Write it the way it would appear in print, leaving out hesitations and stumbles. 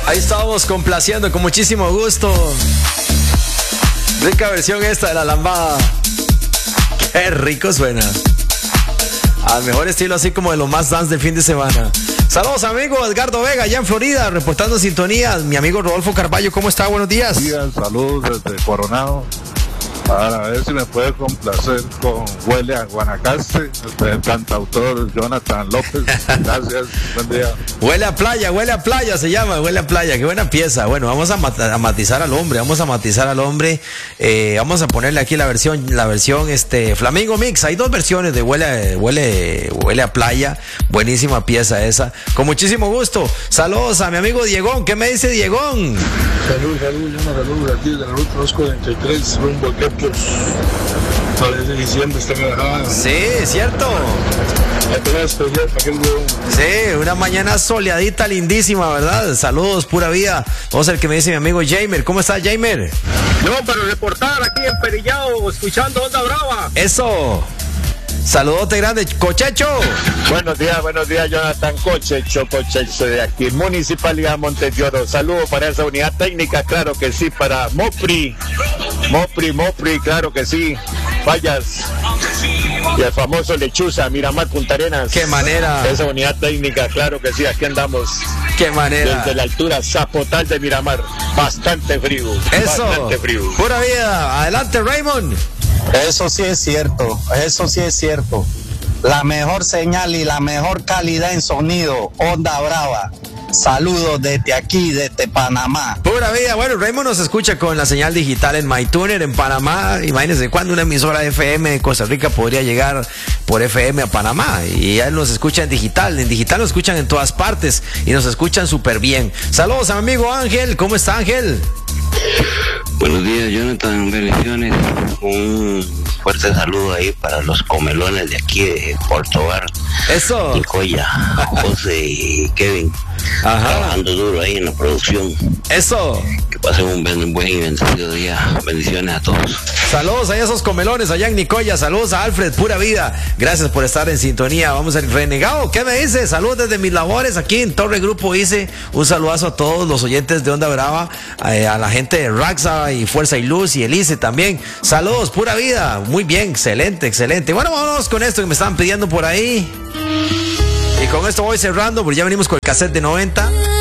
Ahí estábamos complaciendo con muchísimo gusto. Rica versión esta de la lambada. Qué rico suena. Al mejor estilo, así como de lo más dance del fin de semana. Saludos, amigo Edgardo Vega, allá en Florida, reportando sintonía. Mi amigo Rodolfo Carballo, ¿cómo está? Buenos días. Saludos desde Coronado. A ver si me puede complacer con Huele a Guanacaste, el cantautor Jonathan López. Gracias, buen día. Huele a playa se llama, Huele a playa, qué buena pieza. Bueno, vamos a matizar al hombre, vamos a ponerle aquí la versión Flamingo Mix. Hay dos versiones de Huele a playa, buenísima pieza esa, con muchísimo gusto. Saludos a mi amigo Diegón, ¿qué me dice Diegón? Saludos, aquí de la ruta 243, rumbo a Quepos. Parece diciembre, está relajada. Sí, cierto. Sí, una mañana soleadita, lindísima, ¿verdad? Saludos, pura vida. Vamos a ver qué me dice mi amigo Jamer. ¿Cómo estás, Jamer? No, pero reportar aquí en Perillao, escuchando Onda Brava. Eso. Saludote grande, Cochecho. Buenos días, Jonathan. Cochecho de aquí, Municipalidad Montes de Oro. Saludos para esa unidad técnica, claro que sí, para Mopri, claro que sí. Fallas y el famoso Lechuza, Miramar, Punta Arenas. Qué manera. Esa unidad técnica, claro que sí, aquí andamos. Qué manera. Desde la altura Zapotal de Miramar, bastante frío. Eso, bastante frío. Pura vida. Adelante, Raymond. Eso sí es cierto. La mejor señal y la mejor calidad en sonido, Onda Brava. Saludos desde aquí, desde Panamá. Pura vida. Bueno, Raymond nos escucha con la señal digital en MyTuner en Panamá. Imagínense cuando una emisora de FM de Costa Rica podría llegar por FM a Panamá. Y él nos escucha en digital. En digital nos escuchan en todas partes y nos escuchan súper bien. Saludos a mi amigo Ángel. ¿Cómo está, Ángel? Buenos días, Jonathan, bendiciones. Un fuerte saludo ahí para los comelones de aquí de Portobar. Eso. Nicoya, José y Kevin. Ajá. Trabajando duro ahí en la producción. Eso. Que pasen un buen y bendecido día. Bendiciones a todos. Saludos a esos comelones allá en Nicoya. Saludos a Alfred, pura vida. Gracias por estar en sintonía. Vamos al Renegado. ¿Qué me dice? Saludos desde mis labores aquí en Torre Grupo Hice. Un saludazo a todos los oyentes de Onda Brava, a la gente de Raxa y Fuerza y Luz y Elice también. Saludos, pura vida. Muy bien, excelente. Bueno, vámonos con esto que me estaban pidiendo por ahí. Y con esto voy cerrando, porque ya venimos con el cassette de 90.